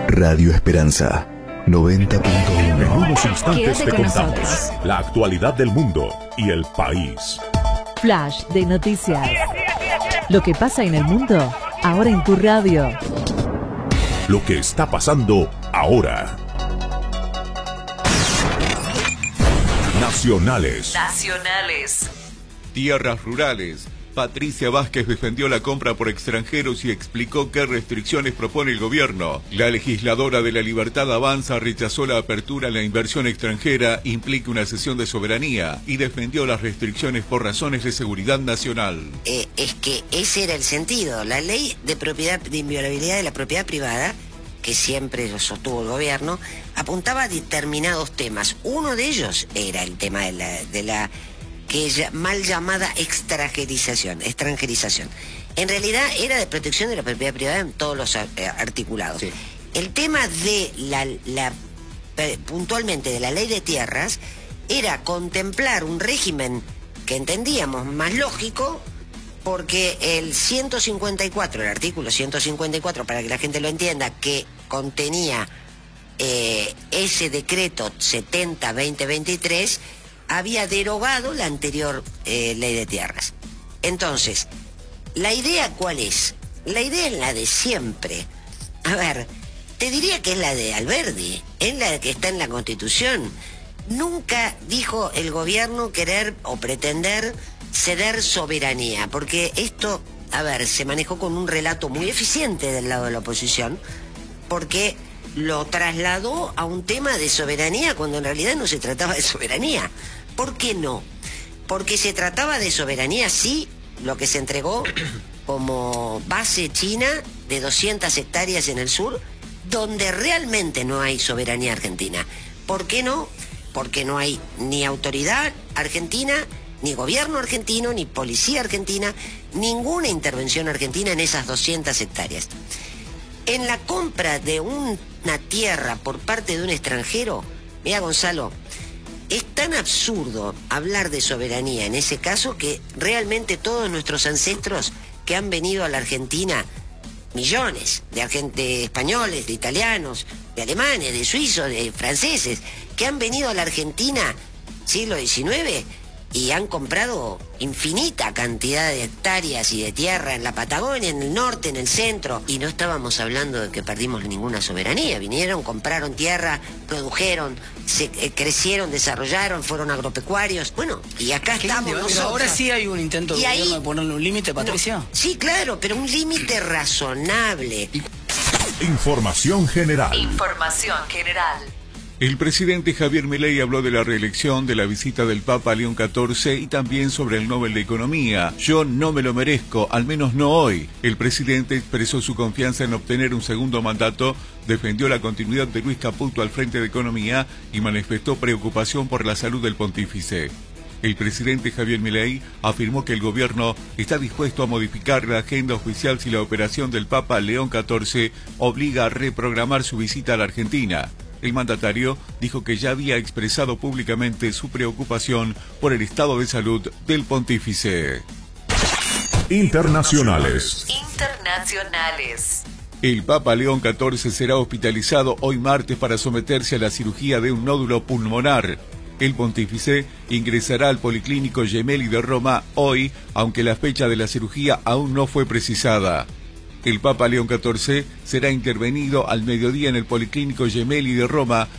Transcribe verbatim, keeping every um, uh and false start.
Radio Esperanza noventa punto uno. En unos instantes Quédate te con contamos nosotros. la actualidad del mundo y el país. Flash de noticias. Lo que pasa en el mundo, ahora en tu radio. Lo que está pasando ahora. Nacionales. Nacionales. Tierras rurales. Patricia Vázquez defendió la compra por extranjeros y explicó qué restricciones propone el gobierno. La legisladora de La Libertad Avanza rechazó la apertura a la inversión extranjera implique una cesión de soberanía y defendió las restricciones por razones de seguridad nacional. Eh, es que ese era el sentido. La ley de propiedad de inviolabilidad de la propiedad privada, que siempre lo sostuvo el gobierno, apuntaba a determinados temas. Uno de ellos era el tema de la... De la que es mal llamada extranjerización, extranjerización. En realidad era de protección de la propiedad privada en todos los eh, articulados. Sí. El tema de la, la puntualmente de la ley de tierras era contemplar un régimen que entendíamos más lógico, porque el ciento cincuenta y cuatro, el artículo ciento cincuenta y cuatro, para que la gente lo entienda, que contenía eh, ese decreto setenta barra veinte veintitrés, había derogado la anterior eh, ley de tierras. Entonces, ¿la idea cuál es? La idea es la de siempre. A ver, te diría que es la de Alberdi, es la que está en la Constitución. Nunca dijo el gobierno querer o pretender ceder soberanía, porque esto, a ver, se manejó con un relato muy eficiente del lado de la oposición, porque lo trasladó a un tema de soberanía cuando en realidad no se trataba de soberanía. ¿Por qué no? Porque se trataba de soberanía, sí, lo que se entregó como base china de doscientas hectáreas en el sur, donde realmente no hay soberanía argentina. ¿Por qué no? Porque no hay ni autoridad argentina, ni gobierno argentino, ni policía argentina, ninguna intervención argentina en esas doscientas hectáreas. En la compra de una tierra por parte de un extranjero, mira, Gonzalo, es tan absurdo hablar de soberanía en ese caso que realmente todos nuestros ancestros que han venido a la Argentina, millones de, de españoles, de italianos, de alemanes, de suizos, de franceses, que han venido a la Argentina siglo diecinueve y han comprado infinita cantidad de hectáreas y de tierra en la Patagonia, en el norte, en el centro. Y no estábamos hablando de que perdimos ninguna soberanía. Vinieron, compraron tierra, produjeron, se eh, crecieron, desarrollaron, fueron agropecuarios. Bueno, y acá estamos nosotros. Pero ahora sí hay un intento de gobierno de ponerle un límite, Patricia. No, sí, claro, pero un límite razonable. Información general. Información general. El presidente Javier Milei habló de la reelección, de la visita del Papa León catorce y también sobre el Nobel de Economía. Yo no me lo merezco, al menos no hoy. El presidente expresó su confianza en obtener un segundo mandato, defendió la continuidad de Luis Caputo al frente de Economía y manifestó preocupación por la salud del pontífice. El presidente Javier Milei afirmó que el gobierno está dispuesto a modificar la agenda oficial si la operación del Papa León catorce obliga a reprogramar su visita a la Argentina. El mandatario dijo que ya había expresado públicamente su preocupación por el estado de salud del pontífice. Internacionales. Internacionales. El Papa León catorce será hospitalizado hoy martes para someterse a la cirugía de un nódulo pulmonar. El pontífice ingresará al Policlínico Gemelli de Roma hoy, aunque la fecha de la cirugía aún no fue precisada. El Papa León catorce será intervenido al mediodía en el Policlínico Gemelli de Roma